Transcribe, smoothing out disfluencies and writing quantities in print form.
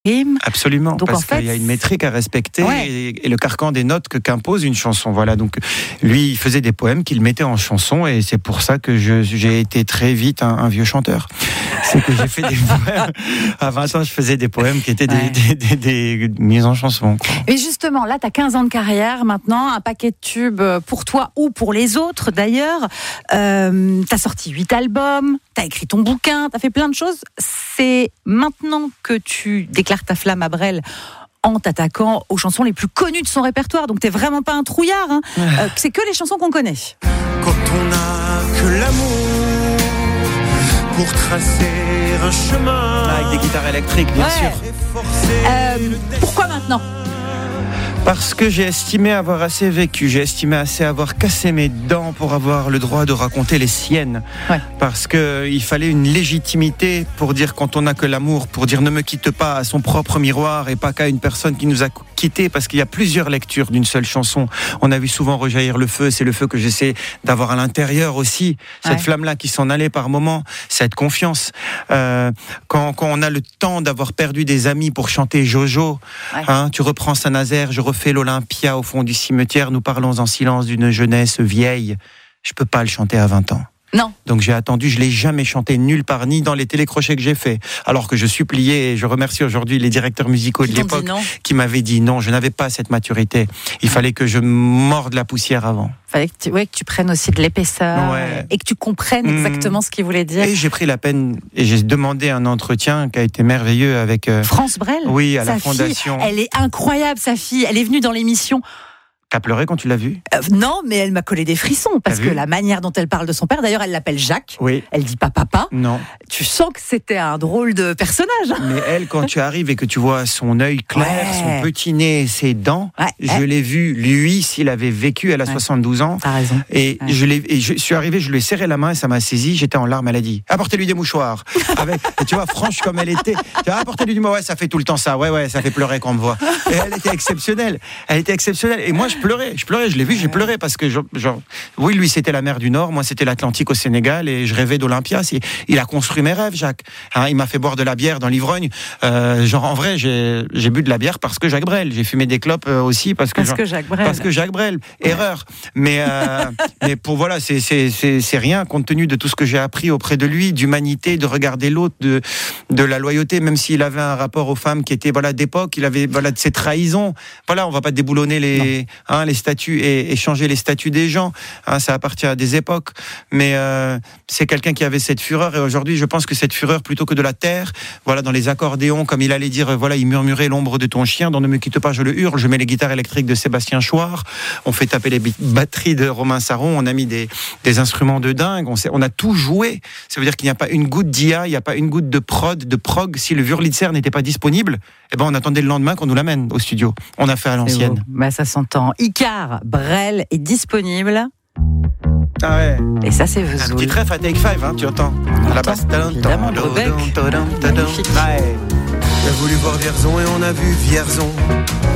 rime. Absolument, Donc, parce en fait, qu'il y a une métrique à respecter ouais. et le carcan des notes qu'impose une chanson. Voilà, donc lui, il faisait des poèmes qu'il mettait en chanson et c'est pour ça que j'ai été très vite un vieux chanteur. C'est que j'ai fait des poèmes. À 20 ans, je faisais des poèmes qui étaient des mises en chanson. Quoi. Et justement, là, tu as 15 ans de carrière maintenant, un paquet de tubes pour toi ou pour les autres d'ailleurs. Tu as sorti 8 albums, tu as écrit ton bouquin, tu as fait plein de choses. C'est maintenant que tu déclares ta flamme à Brel en t'attaquant aux chansons les plus connues de son répertoire. Donc, t'es vraiment pas un trouillard. Hein. C'est que les chansons qu'on connaît. Quand on n'a que l'amour pour tracer un chemin. Avec des guitares électriques, bien sûr. Pourquoi maintenant ? Parce que j'ai estimé avoir assez vécu, j'ai estimé assez avoir cassé mes dents pour avoir le droit de raconter les siennes. Ouais. Parce qu'il fallait une légitimité pour dire quand on n'a que l'amour, pour dire ne me quitte pas à son propre miroir et pas qu'à une personne qui nous a quittés, parce qu'il y a plusieurs lectures d'une seule chanson. On a vu souvent rejaillir le feu, c'est le feu que j'essaie d'avoir à l'intérieur aussi. Cette flamme-là qui s'en allait par moments, cette confiance. Quand on a le temps d'avoir perdu des amis pour chanter Jojo, tu reprends Saint-Nazaire, je refais l'Olympia au fond du cimetière, nous parlons en silence d'une jeunesse vieille. Je peux pas le chanter à 20 ans. Non. Donc j'ai attendu, je l'ai jamais chanté nulle part, ni dans les télécrochets que j'ai fait. Alors que je suppliais, et je remercie aujourd'hui les directeurs musicaux de l'époque qui m'avaient dit non, je n'avais pas cette maturité. Il fallait que je morde la poussière avant. Fallait que tu prennes aussi de l'épaisseur et que tu comprennes exactement ce qu'il voulait dire. Et j'ai pris la peine et j'ai demandé un entretien qui a été merveilleux avec France Brel. Oui, à sa la fondation. Fille, elle est incroyable, sa fille. Elle est venue dans l'émission. T'as pleuré quand tu l'as vue ? Non, mais elle m'a collé des frissons parce que la manière dont elle parle de son père, d'ailleurs, elle l'appelle Jacques. Oui. Elle dit pas papa. Non. Tu sens que c'était un drôle de personnage. Mais elle, quand tu arrives et que tu vois son œil clair, son petit nez, ses dents, je l'ai vu, lui, s'il avait vécu, elle a 72 ans. T'as raison. Et je suis arrivé, je lui ai serré la main et ça m'a saisi, j'étais en larmes, elle a dit, apportez-lui des mouchoirs. Et tu vois, franche comme elle était. Apportez-lui du mot, ça fait tout le temps ça, ça fait pleurer quand on me voit. Et elle était exceptionnelle. Et moi, je pleurais, je l'ai vu, j'ai pleuré parce que oui, lui c'était la mer du Nord, moi c'était l'Atlantique au Sénégal et je rêvais d'Olympia. Il a construit mes rêves, Jacques. Il m'a fait boire de la bière dans l'ivrogne. En vrai, j'ai bu de la bière parce que Jacques Brel. J'ai fumé des clopes aussi parce que Jacques Brel. Parce que Jacques Brel. Erreur. Mais pour voilà, c'est rien compte tenu de tout ce que j'ai appris auprès de lui, d'humanité, de regarder l'autre, de la loyauté, même s'il avait un rapport aux femmes qui était d'époque, il avait de ses trahisons. On va pas déboulonner les statuts et changer les statuts des gens. Ça appartient à des époques. Mais c'est quelqu'un qui avait cette fureur. Et aujourd'hui, je pense que cette fureur, plutôt que de la taire, dans les accordéons, comme il allait dire, il murmurait l'ombre de ton chien. Dans Ne me quitte pas, je le hurle. Je mets les guitares électriques de Sébastien Chouard. On fait taper les batteries de Romain Saron. On a mis des instruments de dingue. On a tout joué. Ça veut dire qu'il n'y a pas une goutte d'IA, il n'y a pas une goutte de prog. Si le Wurlitzer n'était pas disponible, on attendait le lendemain qu'on nous l'amène au studio. On a fait à l'ancienne. Ça s'entend. Icar Brel est disponible. Ah ouais. Et ça, c'est Vesoul. Un petit trèfle à Take 5, tu entends. On à la entend, basse. évidemment, Brebec. Magnifique. On a voulu voir Vierzon et on a vu Vierzon.